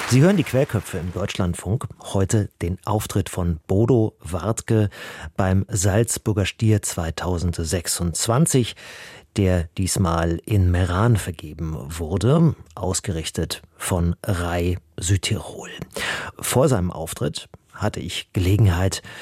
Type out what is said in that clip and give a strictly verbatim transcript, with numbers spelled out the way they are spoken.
Sie hören die Querköpfe im Deutschlandfunk. Heute den Auftritt von Bodo Wartke beim Salzburger Stier zweitausendsechsundzwanzig, der diesmal in Meran vergeben wurde, ausgerichtet von Rai Südtirol. Vor seinem Auftritt hatte ich Gelegenheit,